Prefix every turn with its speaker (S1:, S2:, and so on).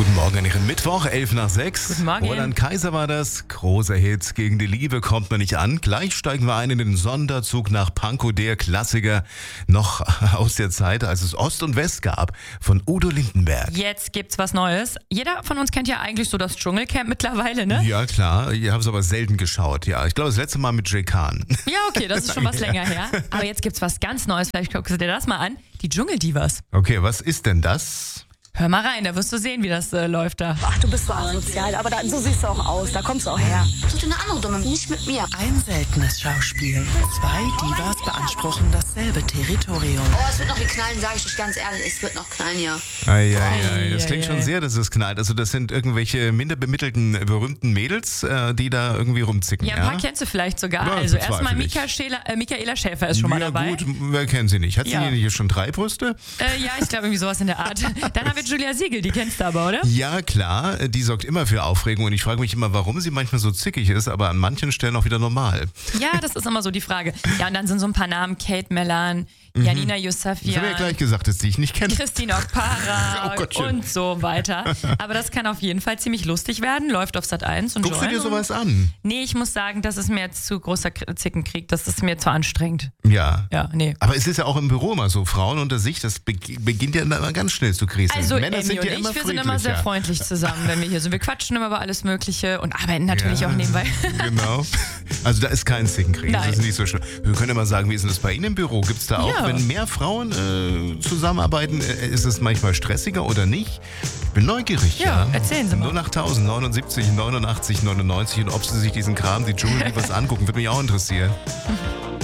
S1: Guten Morgen an Ihren Mittwoch, 5:11.
S2: Guten Morgen.
S1: Roland Kaiser war das. Großer Hit. Gegen die Liebe kommt man nicht an. Gleich steigen wir ein in den Sonderzug nach Pankow, der Klassiker. Noch aus der Zeit, als es Ost und West gab, von Udo Lindenberg.
S2: Jetzt gibt's was Neues. Jeder von uns kennt ja eigentlich so das Dschungelcamp mittlerweile, ne?
S1: Ja, klar. Ich habe es aber selten geschaut. Ja, ich glaube, das letzte Mal mit Jay Khan.
S2: Ja, okay, das ist schon was länger her. Aber jetzt gibt's was ganz Neues. Vielleicht guckst du dir das mal an. Die Dschungeldivas.
S1: Okay, was ist denn das?
S2: Hör mal rein, da wirst du sehen, wie das läuft da.
S3: Ach, du bist so asozial, aber so siehst du auch aus, da kommst du auch her.
S4: Such dir eine andere Dumme, nicht mit mir.
S5: Ein seltenes Schauspiel. Zwei Divas beanspruchen dasselbe Territorium.
S4: Oh, es wird noch knallen, sage ich euch ganz ehrlich. Es wird noch knallen, ja.
S1: Das klingt schon sehr, dass es knallt. Also das sind irgendwelche minder bemittelten, berühmten Mädels, die da irgendwie rumzicken.
S2: Ja, ein paar kennst du vielleicht sogar.
S1: Ja,
S2: Also
S1: bezweifle
S2: erstmal
S1: ich.
S2: Michaela Schäfer ist schon mal dabei.
S1: Ja gut, wer kennt sie nicht? Hat sie
S2: Ja.
S1: hier schon 3 Brüste?
S2: Ja, ich glaube irgendwie sowas in der Art. Dann haben wir Julia Siegel, die kennst du aber, oder?
S1: Ja, klar, die sorgt immer für Aufregung und ich frage mich immer, warum sie manchmal so zickig ist, aber an manchen Stellen auch wieder normal.
S2: Ja, das ist immer so die Frage. Ja, und dann sind so ein paar Namen, Kate Mellan, Janina
S1: Ich habe
S2: Yusafian,
S1: ja gleich gesagt, dass die ich nicht kenne.
S2: Christine Okpara
S1: Oh Gottchen.
S2: und so weiter. Aber das kann auf jeden Fall ziemlich lustig werden, läuft auf Sat.1 und
S1: Guckst du
S2: Join.
S1: dir sowas an?
S2: Nee, ich muss sagen, das ist mir jetzt zu großer Zickenkrieg, das ist mir zu anstrengend.
S1: Ja.
S2: Ja, nee.
S1: Aber es ist ja auch im Büro immer so, Frauen unter sich, das beginnt ja immer ganz schnell zu kriseln.
S2: Also
S1: Männer
S2: Emmy
S1: sind
S2: und
S1: ja immer
S2: wir sind immer sehr
S1: friedlicher.
S2: freundlich zusammen, wenn wir hier sind. Wir quatschen immer über alles Mögliche und arbeiten natürlich auch nebenbei.
S1: Genau. Also da ist kein Zickenkrieg, das
S2: Nein.
S1: ist nicht so schlimm. Wir können ja mal sagen, wie ist denn das bei Ihnen im Büro? Gibt es da auch,
S2: Ja.
S1: wenn mehr Frauen zusammenarbeiten, ist es manchmal stressiger oder nicht? Ich bin neugierig.
S2: Ja, erzählen Sie mal.
S1: 08000 79 89 99 und ob Sie sich diesen Kram, die Dschungeldivas angucken, würde mich auch interessieren.